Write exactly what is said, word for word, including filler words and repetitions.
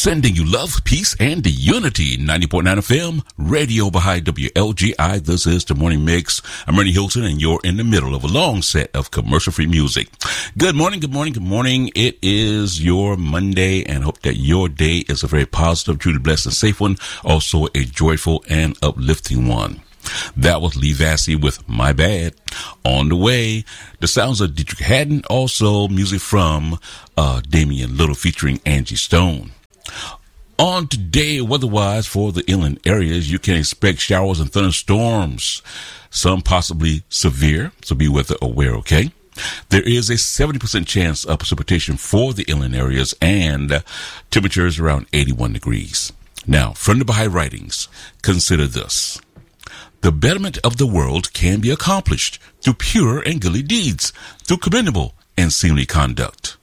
Sending you love, peace, and unity. ninety point nine F M, Radio Baha'i W L G I. This is the Morning Mix. I'm Ernie Hilton, and you're in the middle of a long set of commercial-free music. Good morning, good morning, good morning. It is your Monday, and hope that your day is a very positive, truly blessed, and safe one. Also a joyful and uplifting one. That was Lee Vassy with My Bad. On the way, the sounds of Dietrich Haddon, also music from uh, Damian Little featuring Angie Stone. On today, weather-wise for the inland areas, you can expect showers and thunderstorms, some possibly severe, so be weather aware, okay? There is a seventy percent chance of precipitation for the inland areas, and uh, temperatures around eighty-one degrees. Now, from the Baha'i writings, consider this. The betterment of the world can be accomplished through pure and goodly deeds, through commendable and seemly conduct.